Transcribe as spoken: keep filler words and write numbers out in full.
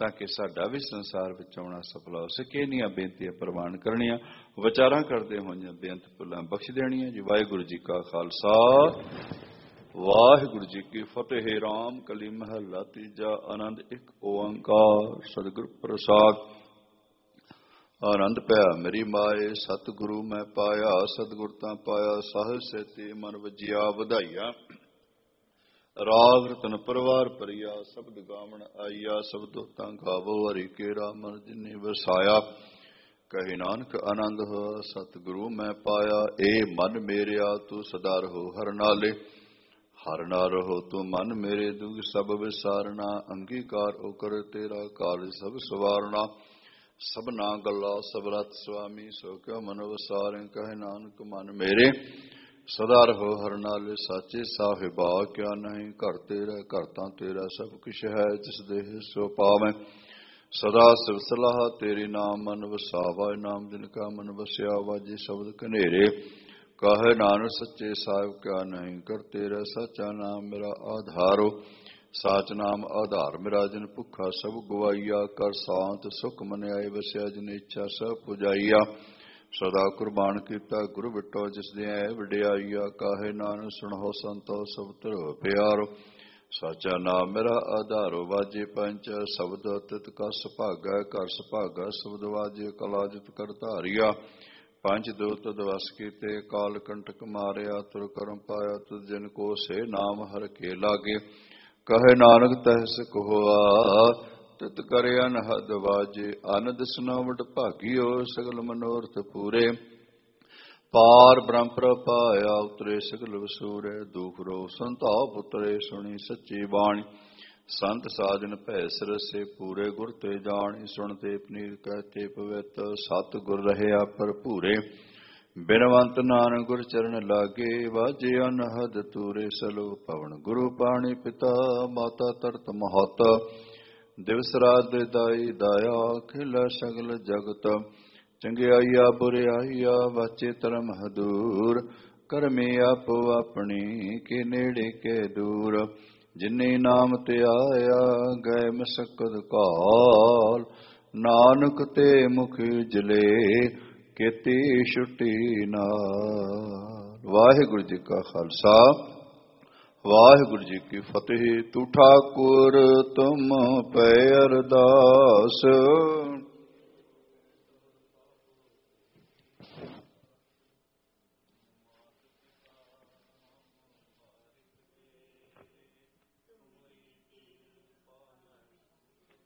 ਤਾਂ ਕਿ ਸਾਡਾ ਵੀ ਸੰਸਾਰ ਵਿੱਚ ਆਉਣਾ ਸਫਲ ਹੋ ਸਕੇ। ਇੰਨੀਆਂ ਬੇਨਤੀਆਂ ਪ੍ਰਵਾਨ ਕਰਨੀਆਂ, ਵਿਚਾਰਾਂ ਕਰਦੇ ਹੋਈਆਂ ਬੇਅੰਤ ਭੁੱਲਾਂ ਬਖਸ਼ ਦੇਣੀਆਂ ਜੀ। ਵਾਹਿਗੁਰੂ ਜੀ ਕਾ ਖਾਲਸਾ, ਵਾਹਿਗੁਰੂ ਜੀ ਕੀ ਫਤਿਹ। ਰਾਮ ਕਲੀ ਮਹੱਲਾ ਤੀਜਾ। ਆਨੰਦ ਇੱਕ ਓੰਕਾਰ ਸਤਿਗੁਰ ਪ੍ਰਸਾਦ। ਆਨੰਦ ਪਿਆ ਮੇਰੀ ਮਾਏ, ਸਤਿਗੁਰੂ ਮੈਂ ਪਾਇਆ, ਸਤਿਗੁਰ ਤਾਂ ਪਾਇਆ ਸਾਹਿਬ ਸੇਤੀ ਮਨ ਵਜਿਆ ਵਧਾਈਆ। ਰਾਗ ਰਤਨ ਪਰਵਾਰ ਭਰੀਆ, ਸ਼ਬਦ ਗਾਵਣ ਆਈਆ, ਸ਼ਬਦੋ ਤਾਂ ਗਾਵੋ ਹਰਿ ਕੇਰਾ ਮਨ ਜਿਨੇ ਵਸਾਇਆ। ਕਹੇ ਨਾਨਕ ਆਨੰਦ ਹੋਆ ਸਤਿਗੁਰੂ ਮੈਂ ਪਾਇਆ, ਏ ਮਨ ਮੇਰਿਆ ਤੂੰ ਸਦਾ ਰਹੋ ਹਰ ਨਾਲੇ। ਹਰ ਨਾਲ ਰਹੋ ਤੂੰ ਮਨ ਮੇਰੇ, ਦੁਖ ਸਭ ਵਿਸਾਰਨਾ, ਅੰਗੀਕਾਰ ਓ ਕਰ ਤੇਰਾ ਕਾਰਜ ਸਭ ਸਵਾਰਨਾ। ਸਭਨਾ ਗੱਲਾਂ ਸਬਰਤ ਸੁਆਮੀ, ਸੋ ਕਿਉ ਮਨ ਵਸਾਰੇ। ਕਹੇ ਨਾਨਕ ਮਨ ਮੇਰੇ ਸਦਾ ਰਹੋ ਹਰ ਨਾਲੇ, ਸਾਚੇ ਸਾਹਿਬਾ ਕਿਆ ਨਹੀਂ। ਘਰ ਤੇਰਾ ਘਰ ਤਾਂ ਤੇਰਾ ਸਭ ਕੁਛ ਹੈ, ਜਿਸ ਦੇਹ ਸੋ ਪਾਵੈ। ਸਦਾ ਸਿਵ ਸਲਾਹ ਤੇਰੀ ਨਾਮ ਮਨ ਵਸਾਵਾ, ਨਾਮ ਜਿਨ ਕਾ ਮਨ ਵਸਿਆ ਵਾਜੇ ਸ਼ਬਦ ਕਨੇਰੇ। ਕਹੇ ਨਾਨਕ ਸੱਚੇ ਸਾਹਿਬ ਕਿਆ ਨਹੀਂ। ਕਰ ਤੇਰਾ ਸਾਚਾ ਨਾਮ ਮੇਰਾ ਆਧਾਰੋ, ਸਾਚ ਨਾਮ ਆਧਾਰ ਮੇਰਾ। ਜਿਨ ਭੁੱਖਾ ਸਭ ਗਵਾਈਆ, ਕਰ ਸਾਂਤ ਸੁਖ ਮਨ ਆਏ ਵਸਿਆ। ਜਿਨ ਇੱਛਾ ਸਭ ਪੁਜਾਈਆ, ਸਦਾ ਕੁਰਬਾਨ ਕੀਤਾ ਗੁਰੂ ਬਿਟੋ, ਜਿਸ ਦੇ ਐ ਵਡਿਆਈਆ। ਕਾਹੇ ਨਾਨਕ ਸੁਣੋ ਸੰਤੋ ਸਭ ਧਰੋ ਪਿਆਰੋ, ਸਾਚਾ ਨਾਮ ਮੇਰਾ ਆਧਾਰੋ। ਵਾਜੇ ਪੰਚ ਸ਼ਬਦ ਤਿਤ ਕਸ ਭਾਗਾ, ਕਰ ਸੁਭਾਗਾ ਸ਼ਬਦ ਵਾਜੇ। ਕਲਾ ਜਿਤ ਕਰ ਧਾਰਿਆ, ਪੰਜ ਦੂਤ ਦਵਸ ਕੀਤੇ। ਕਾਲ ਕੰਟਕ ਮਾਰਿਆ, ਤੁਰ ਕਰਮ ਪਾਇਆ। ਤੁਧ ਜਿਨ ਕੋ ਸੇ ਨਾਮ ਹਰ ਕੇ ਲਾਗੇ। ਕਹੇ ਨਾਨਕ ਤਹਿ ਸਿਖ ਹੋਆ, ਤਿਤ ਕਰੇ ਅਨਹਦ ਵਾਜੇ। ਅਨੰਦ ਸੁਨਾ ਵਡ ਭਾਗੀਓ, ਸਗਲ ਮਨੋਰਥ ਪੂਰੇ। ਪਾਰ ਬ੍ਰਹਮ ਪ੍ਰਪਾਇਆ, ਉਤਰੇ ਸਗਲ ਵਸੂਰੇ। ਦੁਖ ਰੋਗ ਸੰਤਾਪ ਉਤਰੇ, ਸੁਣੀ ਸੱਚੀ ਬਾਣੀ। ਸੰਤ ਸਾਜਨ ਭੈ ਸਰਸੇ, ਪੂਰੇ ਗੁਰ ਤੇ ਜਾਣੀ। ਸੁਣਤੇ ਪਨੀਰ ਕਹਤੇ ਪਵਿੱਤ, ਸਤ ਗੁਰ ਰਹਿਆ ਭਰਪੂਰੇ। ਬਿਨਵੰਤ ਨਾਨਕ ਗੁਰ ਚਰਨ ਲਾਗੇ, ਵਾਜੇ ਅਨਹਦ ਤੂਰੇ। ਸਲੋ ਪਵਨ ਗੁਰੂ ਪਾਣੀ ਪਿਤਾ, ਮਾਤਾ ਤਰਤ ਮਹਤ। ਦਿਵਸ ਰਾਤ ਦੇ ਦਾਈ ਦਾਇਆ, ਖਿਲਾ ਸਗਲ ਜਗਤ। ਚੰਗਿਆਈਆ ਬੁਰਿਆਈਆ, ਵਾਚੇ ਧਰਮ ਹਦੂਰ। ਕਰਮੀ ਆਪੋ ਆਪਣੀ, ਕੇ ਨੇੜੇ ਕੇ ਦੂਰ। ਜਿਨੇ ਨਾਮ ਤੇ ਆਇਆ, ਗਏ ਮਸਕਤ ਕਾਲ। ਨਾਨਕ ਤੇ ਮੁਖ ਜਲੇ, ਕੀਤੀ ਛੁੱਟੀ ਨਾਲ। ਵਾਹਿਗੁਰੂ ਜੀ ਕਾ ਖਾਲਸਾ, ਵਾਹਿਗੁਰੂ ਜੀ ਕੀ ਫਤਿਹ। ਤੂੰ ਠਾਕੁਰ ਤੁਮ ਪੈ ਅਰਦਾਸ,